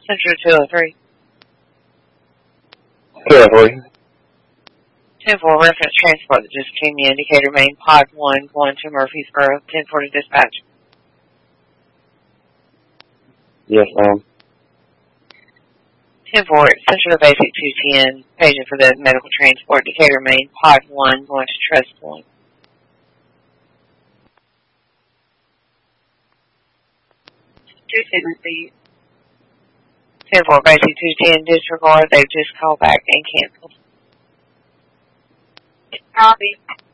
Central 203. 203. 10-4 reference transport that just came in. Indicator main pod 1 going to Murfreesboro. 10-4 to dispatch. Yes, ma'am. 10-4 Central to Basic 210. Paging for the medical transport. Indicator main pod 1 going to Trust Point. 260. 10-4 Basic 210 disregard. They've just called back and canceled. Copy.